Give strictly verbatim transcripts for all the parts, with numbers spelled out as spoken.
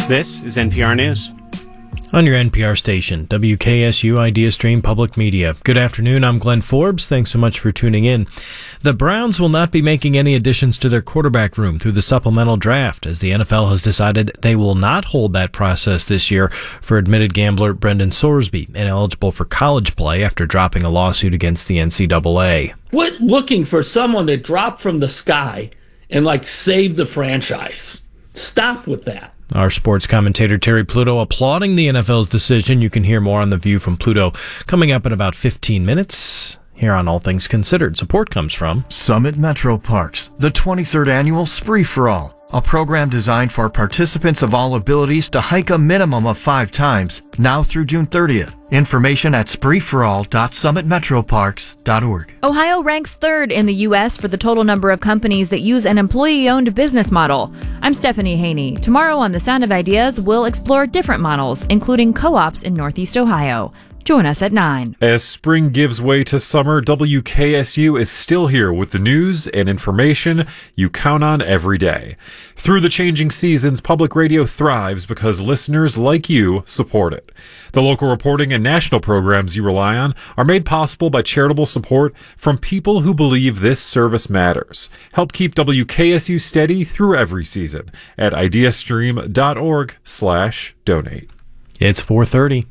This is N P R News. On your N P R station, W K S U IdeaStream Public Media. Good afternoon, I'm Glenn Forbes. Thanks so much for tuning in. The Browns will not be making any additions to their quarterback room through the supplemental draft, as the N F L has decided they will not hold that process this year for admitted gambler Brendan Sorsby, ineligible for college play after dropping a lawsuit against the N C double A. Quit looking for someone to drop from the sky and, like, save the franchise. Stop with that. Our sports commentator Terry Pluto applauding the N F L's decision. You can hear more on The View from Pluto coming up in about fifteen minutes. Here on All Things Considered, support comes from Summit Metro Parks, the twenty-third annual Spree for All, a program designed for participants of all abilities to hike a minimum of five times, now through June thirtieth. Information at spree for all dot summit metro parks dot org. Ohio ranks third in the U S for the total number of companies that use an employee-owned business model. I'm Stephanie Haney. Tomorrow on The Sound of Ideas, we'll explore different models, including co-ops in Northeast Ohio. Join us at nine. As spring gives way to summer, W K S U is still here with the news and information you count on every day. Through the changing seasons, public radio thrives because listeners like you support it. The local reporting and national programs you rely on are made possible by charitable support from people who believe this service matters. Help keep W K S U steady through every season at ideastream dot org slash donate. It's four thirty.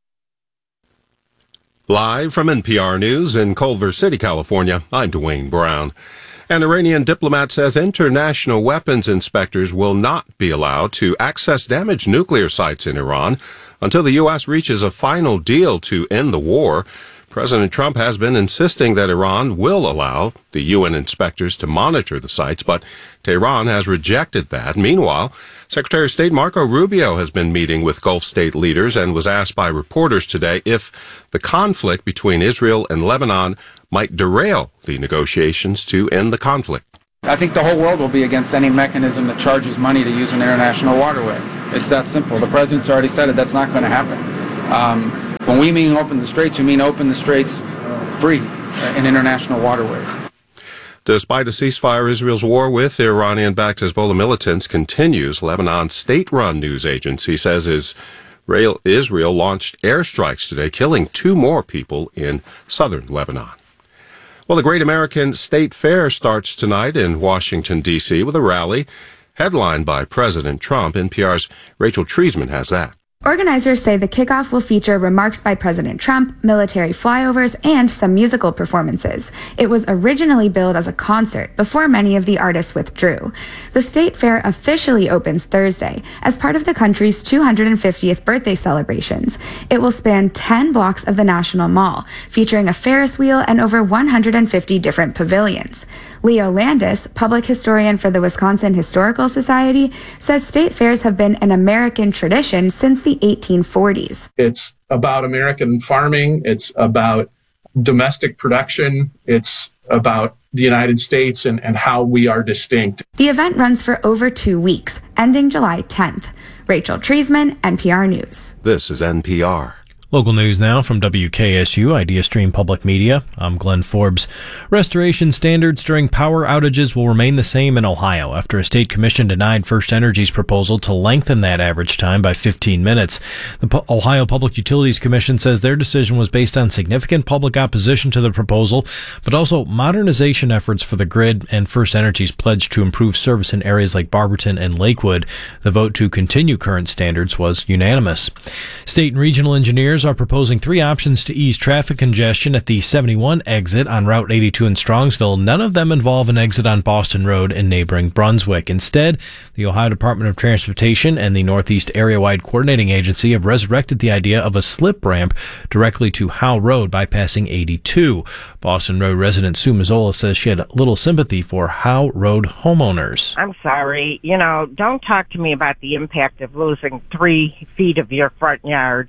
Live from N P R News in Culver City, California, I'm Dwayne Brown. An Iranian diplomat says international weapons inspectors will not be allowed to access damaged nuclear sites in Iran until the U S reaches a final deal to end the war. President Trump has been insisting that Iran will allow the U N inspectors to monitor the sites, but Tehran has rejected that. Meanwhile, Secretary of State Marco Rubio has been meeting with Gulf state leaders and was asked by reporters today if the conflict between Israel and Lebanon might derail the negotiations to end the conflict. I think the whole world will be against any mechanism that charges money to use an international waterway. It's that simple. The president's already said it. That's not going to happen. Um, when we mean open the straits, we mean open the straits free in international waterways. Despite a ceasefire, Israel's war with Iranian-backed Hezbollah militants continues. Lebanon's state-run news agency says Israel, Israel launched airstrikes today, killing two more people in southern Lebanon. Well, the Great American State Fair starts tonight in Washington, D C with a rally headlined by President Trump. N P R's Rachel Treisman has that. Organizers say the kickoff will feature remarks by President Trump, military flyovers, and some musical performances. It was originally billed as a concert before many of the artists withdrew. The State Fair officially opens Thursday as part of the country's two hundred fiftieth birthday celebrations. It will span ten blocks of the National Mall, featuring a Ferris wheel and over one hundred fifty different pavilions. Leo Landis, public historian for the Wisconsin Historical Society, says state fairs have been an American tradition since the eighteen forties. It's about American farming. It's about domestic production. It's about the United States and, and how we are distinct. The event runs for over two weeks, ending July tenth. Rachel Treisman, N P R News. This is N P R. Local news now from W K S U IdeaStream Public Media. I'm Glenn Forbes. Restoration standards during power outages will remain the same in Ohio after a state commission denied First Energy's proposal to lengthen that average time by fifteen minutes. The P- Ohio Public Utilities Commission says their decision was based on significant public opposition to the proposal, but also modernization efforts for the grid and First Energy's pledge to improve service in areas like Barberton and Lakewood. The vote to continue current standards was unanimous. State and regional engineers are proposing three options to ease traffic congestion at the seventy-one exit on Route eighty-two in Strongsville. None of them involve an exit on Boston Road in neighboring Brunswick. Instead, the Ohio Department of Transportation and the Northeast Area-Wide Coordinating Agency have resurrected the idea of a slip ramp directly to Howe Road bypassing eighty-two. Boston Road resident Sue Mazzola says she had little sympathy for Howe Road homeowners. I'm sorry. You know, don't talk to me about the impact of losing three feet of your front yard.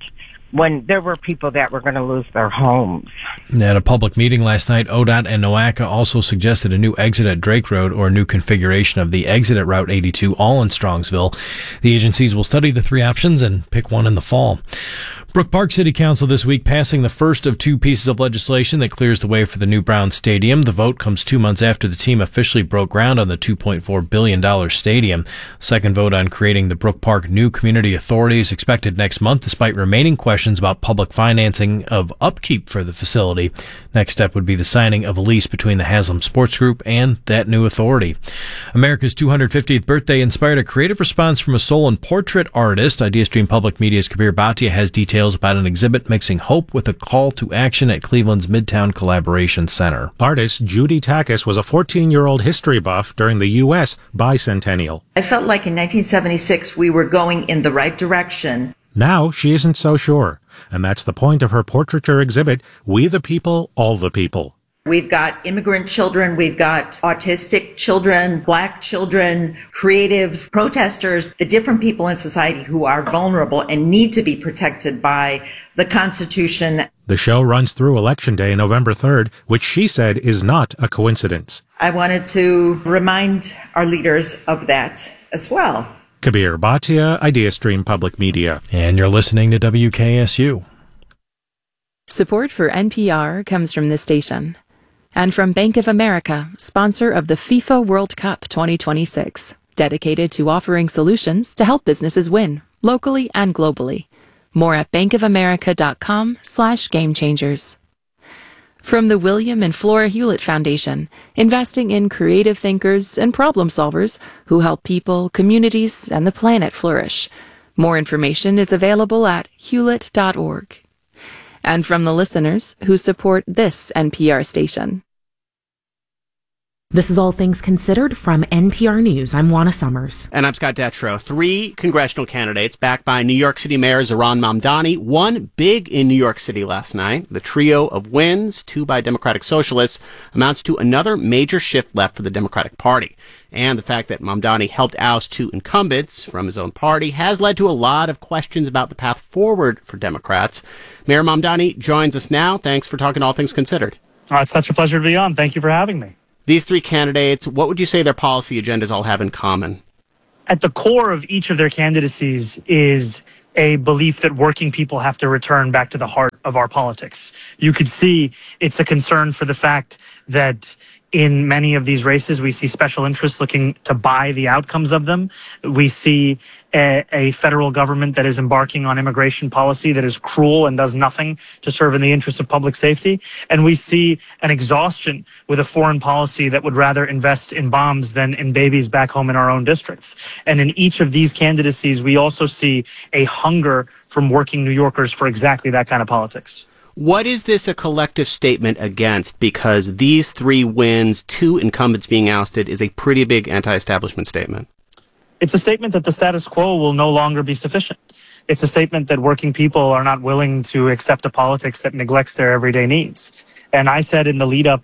when there were people that were going to lose their homes. At a public meeting last night, O D O T and NOACA also suggested a new exit at Drake Road or a new configuration of the exit at Route eighty-two, all in Strongsville. The agencies will study the three options and pick one in the fall. Brook Park City Council this week passing the first of two pieces of legislation that clears the way for the new Brown Stadium. The vote comes two months after the team officially broke ground on the two point four billion dollars stadium. Second vote on creating the Brook Park New Community Authority is expected next month, despite remaining questions about public financing of upkeep for the facility. Next step would be the signing of a lease between the Haslam Sports Group and that new authority. America's two hundred fiftieth birthday inspired a creative response from a soul and portrait artist. IdeaStream Public Media's Kabir Bhatia has details about an exhibit mixing hope with a call to action at Cleveland's Midtown Collaboration Center. Artist Judy Takis was a fourteen-year-old history buff during the U S bicentennial. I felt like in nineteen seventy-six we were going in the right direction. Now she isn't so sure, and that's the point of her portraiture exhibit, We the People, All the People. We've got immigrant children, we've got autistic children, black children, creatives, protesters, the different people in society who are vulnerable and need to be protected by the Constitution. The show runs through Election Day, November third, which she said is not a coincidence. I wanted to remind our leaders of that as well. Kabir Bhatia, IdeaStream Public Media. And you're listening to W K S U. Support for N P R comes from this station. And from Bank of America, sponsor of the FIFA World Cup twenty twenty-six, dedicated to offering solutions to help businesses win, locally and globally. More at bankofamerica.com slash game changers. From the William and Flora Hewlett Foundation, investing in creative thinkers and problem solvers who help people, communities, and the planet flourish. More information is available at hewlett dot org. And from the listeners who support this N P R station. This is All Things Considered from N P R News. I'm Juana Summers. And I'm Scott Detrow. Three congressional candidates backed by New York City Mayor Zohran Mamdani won big in New York City last night. The trio of wins, two by Democratic Socialists, amounts to another major shift left for the Democratic Party. And the fact that Mamdani helped oust two incumbents from his own party has led to a lot of questions about the path forward for Democrats. Mayor Mamdani joins us now. Thanks for talking All Things Considered. Oh, it's such a pleasure to be on. Thank you for having me. These three candidates, what would you say their policy agendas all have in common? At the core of each of their candidacies is a belief that working people have to return back to the heart of our politics. You could see it's a concern for the fact that in many of these races, we see special interests looking to buy the outcomes of them. We see a, a federal government that is embarking on immigration policy that is cruel and does nothing to serve in the interests of public safety. And we see an exhaustion with a foreign policy that would rather invest in bombs than in babies back home in our own districts. And in each of these candidacies, we also see a hunger from working New Yorkers for exactly that kind of politics. What is this a collective statement against? Because these three wins, two incumbents being ousted, is a pretty big anti-establishment statement. It's a statement that the status quo will no longer be sufficient. It's a statement that working people are not willing to accept a politics that neglects their everyday needs. And I said in the lead up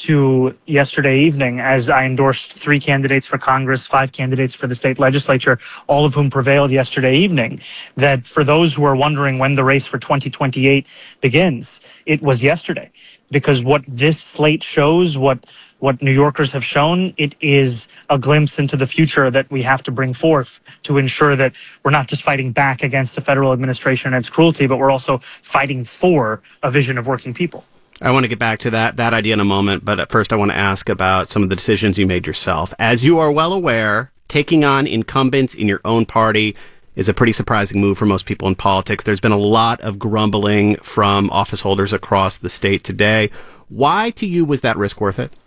to yesterday evening, as I endorsed three candidates for Congress, five candidates for the state legislature, all of whom prevailed yesterday evening, that for those who are wondering when the race for twenty twenty-eight begins, it was yesterday. Because what this slate shows, what what New Yorkers have shown, it is a glimpse into the future that we have to bring forth to ensure that we're not just fighting back against a federal administration and its cruelty, but we're also fighting for a vision of working people. I want to get back to that, that idea in a moment, but at first I want to ask about some of the decisions you made yourself. As you are well aware, taking on incumbents in your own party is a pretty surprising move for most people in politics. There's been a lot of grumbling from office holders across the state today. Why, to you, was that risk worth it?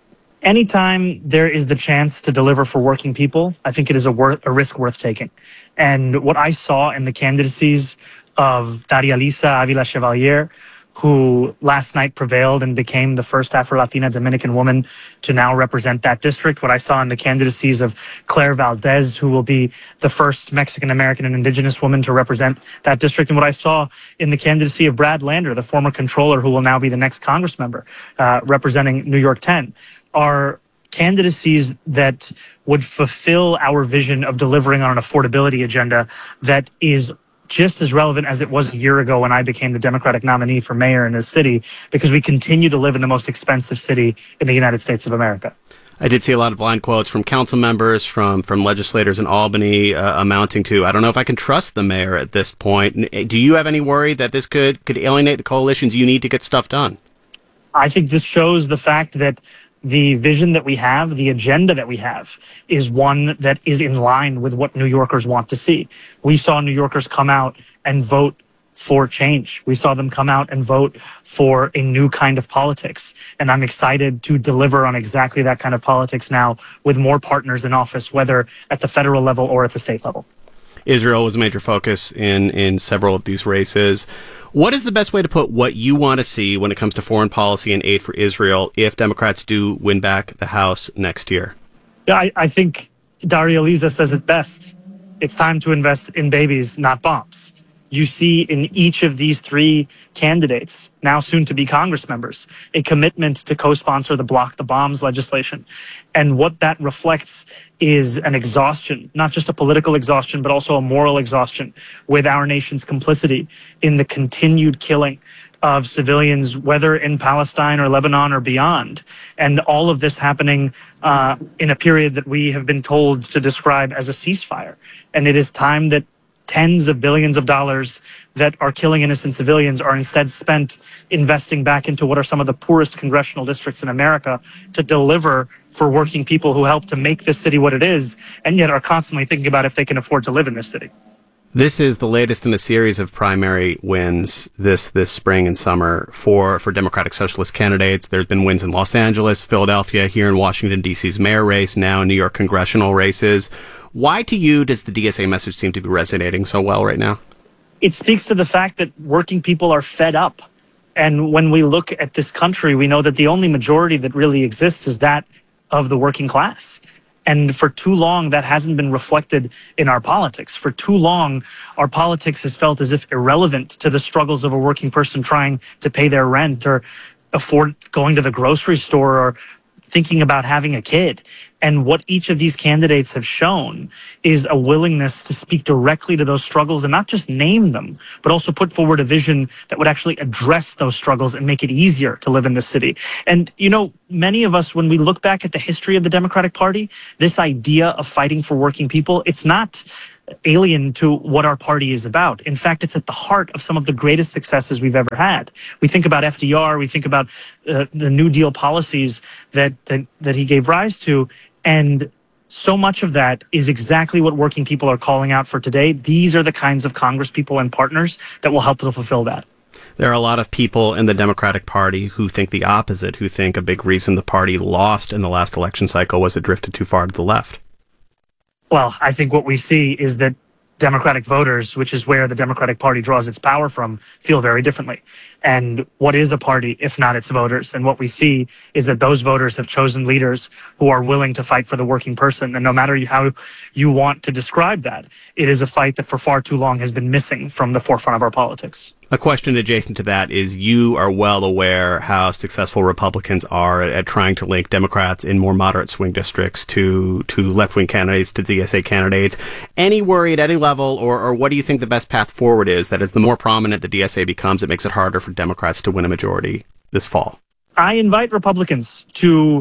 Anytime there is the chance to deliver for working people, I think it is a, wor- a risk worth taking. And what I saw in the candidacies of Daria Lisa Avila Chevalier, who last night prevailed and became the first Afro-Latina Dominican woman to now represent that district. What I saw in the candidacies of Claire Valdez, who will be the first Mexican-American and indigenous woman to represent that district. And what I saw in the candidacy of Brad Lander, the former controller who will now be the next Congress member uh, representing New York ten, are candidacies that would fulfill our vision of delivering on an affordability agenda that is just as relevant as it was a year ago when I became the Democratic nominee for mayor in this city, because we continue to live in the most expensive city in the United States of America. I did see a lot of blind quotes from council members, from, from legislators in Albany, uh, amounting to, I don't know if I can trust the mayor at this point. Do you have any worry that this could, could alienate the coalitions you need to get stuff done? I think this shows the fact that the vision that we have, the agenda that we have, is one that is in line with what New Yorkers want to see. We saw New Yorkers come out and vote for change. We saw them come out and vote for a new kind of politics. And I'm excited to deliver on exactly that kind of politics now with more partners in office, whether at the federal level or at the state level. Israel was a major focus in, in several of these races. What is the best way to put what you want to see when it comes to foreign policy and aid for Israel if Democrats do win back the House next year? Yeah, I, I think Daria Liza says it best. It's time to invest in babies, not bombs. You see in each of these three candidates, now soon to be Congress members, a commitment to co-sponsor the Block the Bombs legislation. And what that reflects is an exhaustion, not just a political exhaustion, but also a moral exhaustion with our nation's complicity in the continued killing of civilians, whether in Palestine or Lebanon or beyond. And all of this happening uh, in a period that we have been told to describe as a ceasefire. And it is time that tens of billions of dollars that are killing innocent civilians are instead spent investing back into what are some of the poorest congressional districts in America to deliver for working people who help to make this city what it is, and yet are constantly thinking about if they can afford to live in this city. This is the latest in a series of primary wins this this spring and summer for, for Democratic Socialist candidates. There's been wins in Los Angeles, Philadelphia, here in Washington, D C's mayor race, now in New York congressional races. Why to you does the D S A message seem to be resonating so well right now? It speaks to the fact that working people are fed up. And when we look at this country, we know that the only majority that really exists is that of the working class. And for too long, that hasn't been reflected in our politics. For too long, our politics has felt as if irrelevant to the struggles of a working person trying to pay their rent or afford going to the grocery store or thinking about having a kid. And what each of these candidates have shown is a willingness to speak directly to those struggles and not just name them, but also put forward a vision that would actually address those struggles and make it easier to live in this city. And, you know, many of us, when we look back at the history of the Democratic Party, this idea of fighting for working people, it's not alien to what our party is about. In fact, it's at the heart of some of the greatest successes we've ever had. We think about F D R, we think about uh, the New Deal policies that, that, that he gave rise to, and so much of that is exactly what working people are calling out for today. These are the kinds of Congress people and partners that will help to fulfill that. There are a lot of people in the Democratic Party who think the opposite, who think a big reason the party lost in the last election cycle was it drifted too far to the left. Well, I think what we see is that Democratic voters, which is where the Democratic Party draws its power from, feel very differently. And what is a party if not its voters? And what we see is that those voters have chosen leaders who are willing to fight for the working person. And no matter how you want to describe that, it is a fight that for far too long has been missing from the forefront of our politics. A question adjacent to that is you are well aware how successful Republicans are at, at trying to link Democrats in more moderate swing districts to, to left-wing candidates, to D S A candidates. Any worry at any level, or, or what do you think the best path forward is? That as the more prominent the D S A becomes, it makes it harder for Democrats to win a majority this fall. I invite Republicans to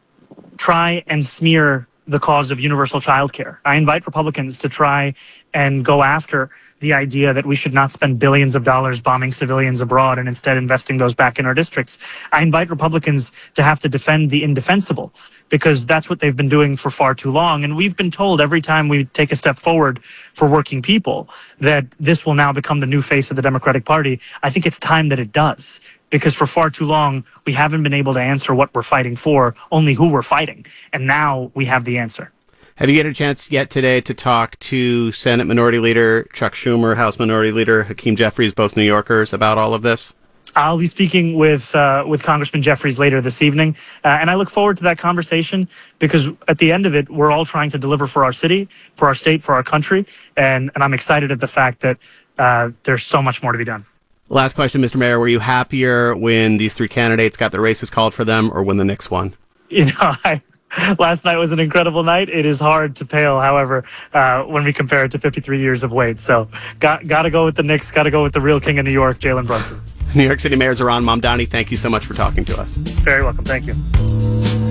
try and smear the cause of universal child care. I invite Republicans to try and go after the idea that we should not spend billions of dollars bombing civilians abroad and instead investing those back in our districts. I invite Republicans to have to defend the indefensible, because that's what they've been doing for far too long. And we've been told every time we take a step forward for working people that this will now become the new face of the Democratic Party. I think it's time that it does, because for far too long, we haven't been able to answer what we're fighting for, only who we're fighting. And now we have the answer. Have you had a chance yet today to talk to Senate Minority Leader Chuck Schumer, House Minority Leader Hakeem Jeffries, both New Yorkers, about all of this? I'll be speaking with uh, with Congressman Jeffries later this evening, uh, and I look forward to that conversation, because at the end of it, we're all trying to deliver for our city, for our state, for our country, and, and I'm excited at the fact that uh, there's so much more to be done. Last question, Mister Mayor. Were you happier when these three candidates got the races called for them, or when the Knicks won? You know, I... last night was an incredible night. It is hard to pale, however, uh, when we compare it to fifty-three years of Wade. So got got to go with the Knicks, got to go with the real king of New York, Jalen Brunson. New York City Mayor Zohran Mamdani, thank you so much for talking to us. Very welcome. Thank you.